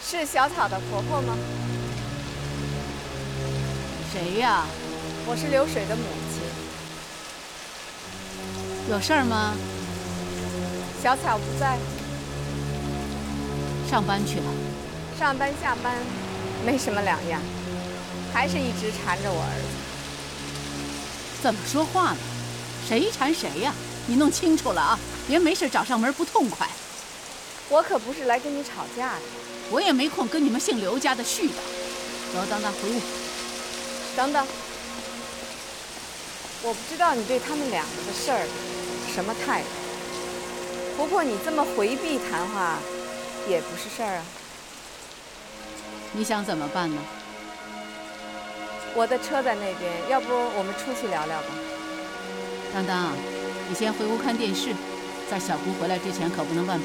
是小草的婆婆吗？ 谁呀？ 我是流水的母亲。 有事儿吗？ 小草不在， 上班去了。 上班下班没什么两样，还是一直缠着我儿子。 怎么说话呢？谁缠谁呀？你弄清楚了啊，别没事找上门不痛快。 我可不是来跟你吵架的。 我也没空跟你们姓刘家的絮叨。走，当当回屋。 等等，我不知道你对他们两个的事儿什么态度。婆婆，你这么回避谈话，也不是事儿啊。 你想怎么办呢？ 我的车在那边，要不我们出去聊聊吧？ 当当，你先回屋看电视，在小姑回来之前可不能乱